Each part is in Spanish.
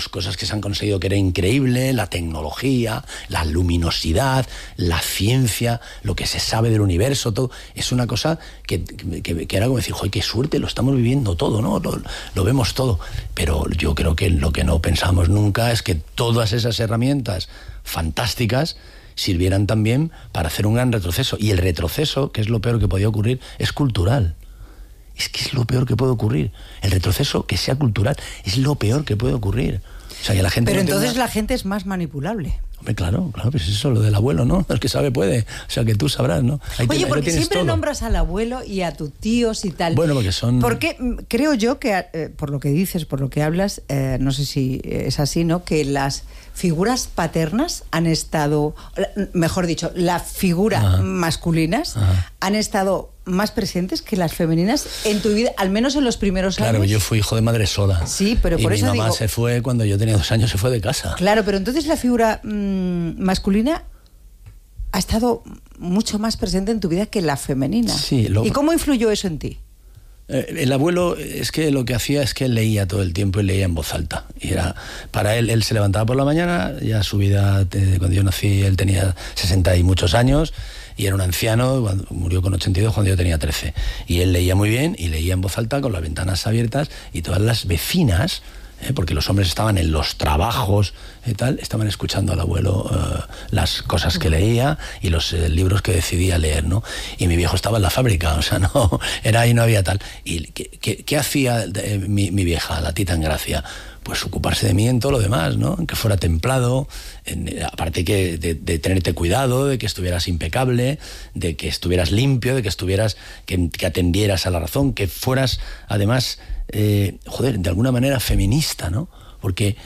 las cosas que se han conseguido, que era increíble, la tecnología, la luminosidad, la ciencia, lo que se sabe del universo, todo, es una cosa que era como decir, ¡joder, qué suerte! Lo estamos viviendo todo, ¿no? Lo vemos todo. Pero yo creo que lo que no pensamos nunca es que todas esas herramientas fantásticas sirvieran también para hacer un gran retroceso. Y el retroceso, que es lo peor que podía ocurrir, es cultural. Es que es lo peor que puede ocurrir. El retroceso que sea cultural es lo peor que puede ocurrir. O sea, que la gente pero entonces la gente es más manipulable. Hombre, claro, pues eso, lo del abuelo, ¿no? El que sabe puede. O sea, que tú sabrás, ¿no? Oye, porque siempre todo. Nombras al abuelo y a tus tíos y tal. Bueno, porque son... Porque creo yo que, por lo que dices, por lo que hablas, no sé si es así, ¿no? Que las figuras paternas han estado, mejor dicho, las figuras masculinas han estado más presentes que las femeninas en tu vida, al menos en los primeros años. Claro, yo fui hijo de madre sola. Sí, pero por eso digo... mi mamá se fue cuando yo tenía 2 años, se fue de casa. Claro, pero entonces la figura masculina ha estado mucho más presente en tu vida que la femenina. Sí, ¿Y cómo influyó eso en ti? El abuelo, es que lo que hacía es que él leía todo el tiempo y leía en voz alta. Y era, para él se levantaba por la mañana, ya su vida, cuando yo nací, él tenía 60 y muchos años, y era un anciano, murió con 82 cuando yo tenía 13. Y él leía muy bien, y leía en voz alta con las ventanas abiertas, y todas las vecinas, porque los hombres estaban en los trabajos y tal, estaban escuchando al abuelo las cosas que leía y los libros que decidía leer, ¿no? Y mi viejo estaba en la fábrica, o sea, no era ahí, no había tal. ¿Y qué hacía mi vieja, la tita Engracia? Pues ocuparse de mí en todo lo demás, ¿no? Que fuera templado, aparte que de tenerte cuidado, de que estuvieras impecable, de que estuvieras limpio, de que estuvieras, que atendieras a la razón, que fueras, además, de alguna manera feminista, ¿no? Porque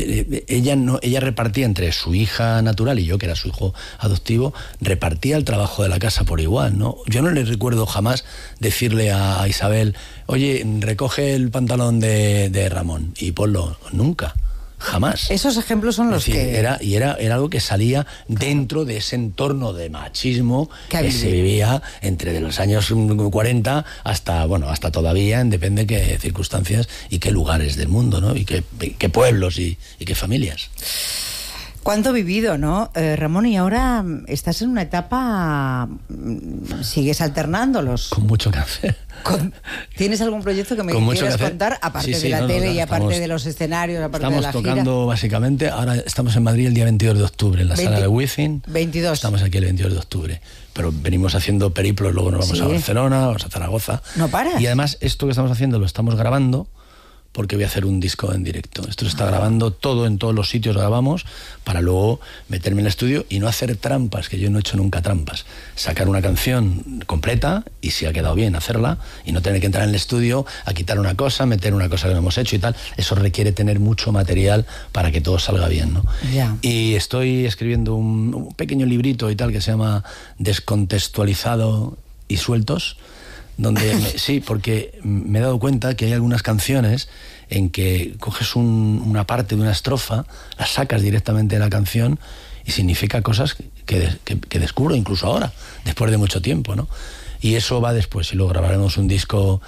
ella repartía entre su hija natural y yo, que era su hijo adoptivo, repartía el trabajo de la casa por igual, ¿no? Yo no le recuerdo jamás decirle a Isabel, oye, recoge el pantalón de Ramón y ponlo, nunca. Jamás. Esos ejemplos son los que... Era algo que salía dentro de ese entorno de machismo que se vivía entre de los años 40 hasta todavía, depende de qué circunstancias y qué lugares del mundo, ¿no? Y qué pueblos y qué familias. ¿Cuánto vivido, no, Ramón? Y ahora estás en una etapa... ¿Sigues alternándolos? Con mucho cáncer. ¿Tienes algún proyecto que me quieras contar? Aparte de la tele y aparte de los escenarios, aparte de la gira. Estamos tocando, básicamente, ahora estamos en Madrid el día 22 de octubre, en la sala de Wizzing. 22. Estamos aquí el 22 de octubre. Pero venimos haciendo periplos, luego nos vamos a Barcelona, vamos a Zaragoza. No paras. Y además, esto que estamos haciendo lo estamos grabando porque voy a hacer un disco en directo. Esto se está grabando todo, en todos los sitios grabamos, para luego meterme en el estudio y no hacer trampas, que yo no he hecho nunca trampas. Sacar una canción completa, y si ha quedado bien, hacerla, y no tener que entrar en el estudio a quitar una cosa, meter una cosa que no hemos hecho y tal. Eso requiere tener mucho material para que todo salga bien, ¿no? Yeah. Y estoy escribiendo un pequeño librito y tal, que se llama Descontextualizado y Sueltos, donde sí, porque me he dado cuenta que hay algunas canciones en que coges una parte de una estrofa, la sacas directamente de la canción y significa cosas que descubro incluso ahora, después de mucho tiempo, ¿no? Y eso va después, y luego grabaremos un disco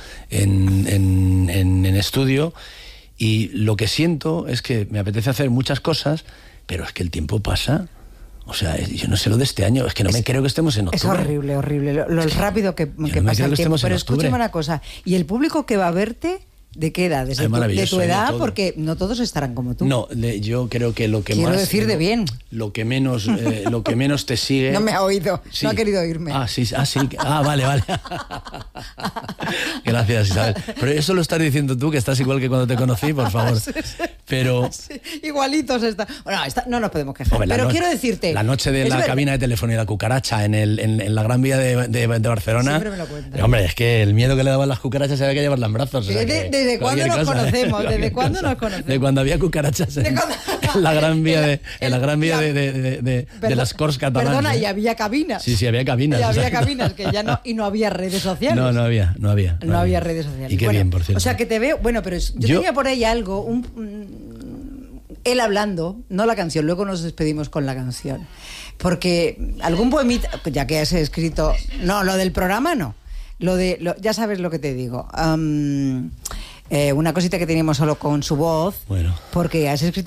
en estudio, y lo que siento es que me apetece hacer muchas cosas, pero es que el tiempo pasa. O sea, yo no sé lo de este año, es que no me creo que estemos en octubre. Es horrible, lo rápido que pasa el tiempo. Pero escúchame una cosa, ¿y el público que va a verte, de qué edad? ¿De tu edad? Porque no todos estarán como tú. No, yo creo que lo que Quiero más... decir de bien. Lo que menos te sigue... No me ha oído, sí. No ha querido oírme. Sí. Vale. Gracias, Isabel. Pero eso lo estás diciendo tú, que estás igual que cuando te conocí, por favor. Sí. Pero... Sí, igualitos está. Bueno, no nos podemos quejar. Hombre, pero quiero decirte... La noche de la cabina de teléfono y la cucaracha en la Gran Vía de Barcelona... Siempre me lo cuentas. Hombre, es que el miedo que le daban las cucarachas era que llevarla en brazos. O sea, ¿Desde cuándo nos conocemos? ¿Desde cuándo nos conocemos? De cuando había cucarachas en la Gran Vía de las Corts catalanas. Perdona, y había cabinas. Sí, había cabinas. Y había cabinas, que ya no... Y no había redes sociales. No había redes sociales. Y qué bien, por cierto. O sea, que te veo... Bueno, pero yo tenía por ahí algo... Él hablando, no la canción, luego nos despedimos con la canción. Porque algún poemita, ya que has escrito... No, lo del programa no. Ya sabes lo que te digo. Una cosita que teníamos solo con su voz. Bueno. Porque has escrito